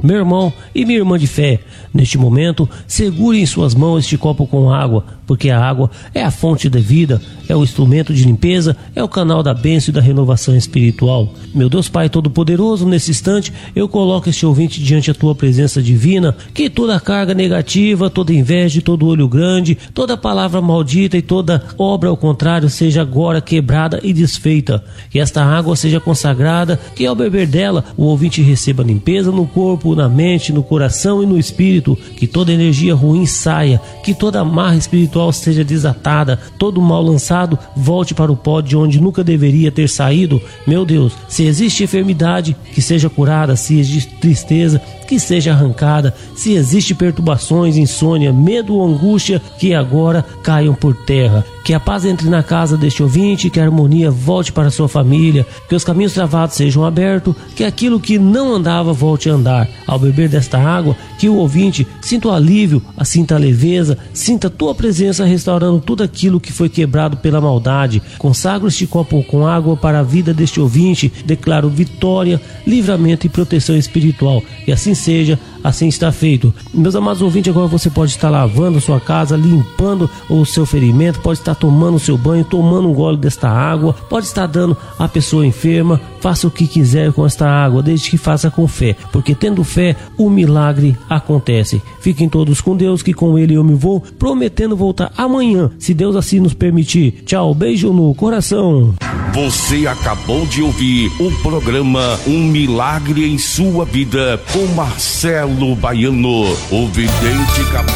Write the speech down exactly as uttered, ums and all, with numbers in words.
Meu irmão e minha irmã de fé, neste momento, segure em suas mãos este copo com água, porque a água é a fonte da vida, é o instrumento de limpeza, é o canal da bênção e da renovação espiritual. Meu Deus Pai Todo-Poderoso, nesse instante, eu coloco este ouvinte diante da tua presença divina, que toda carga negativa, toda inveja, todo olho grande, toda palavra maldita e toda obra ao contrário seja agora quebrada e desfeita. Que esta água seja consagrada, que ao beber dela o ouvinte receba limpeza no corpo, na mente, no coração e no espírito, que toda energia ruim saia, que toda amarra espiritual seja desatada, todo mal lançado volte para o pó de onde nunca deveria ter saído. Meu Deus, se existe enfermidade, que seja curada, se existe tristeza, que seja arrancada, se existe perturbações, insônia, medo ou angústia, que agora caiam por terra. Que a paz entre na casa deste ouvinte, que a harmonia volte para a sua família, que os caminhos travados sejam abertos, que aquilo que não andava volte a andar. Ao beber desta água, que o ouvinte sinta o alívio, sinta a leveza, sinta a tua presença restaurando tudo aquilo que foi quebrado pela maldade. Consagro este copo com água para a vida deste ouvinte, declaro vitória, livramento e proteção espiritual. E assim seja, assim está feito. Meus amados ouvintes, agora você pode estar lavando sua casa, limpando o seu ferimento, pode estar tomando o seu banho, tomando um gole desta água, pode estar dando à pessoa enferma. Faça o que quiser com esta água, desde que faça com fé, porque tendo fé, o milagre acontece. Fiquem todos com Deus, que com Ele eu me vou, prometendo voltar amanhã, se Deus assim nos permitir. Tchau, beijo no coração. Você acabou de ouvir o programa Um Milagre em Sua Vida com Marcelo Baiano, o vidente capaz.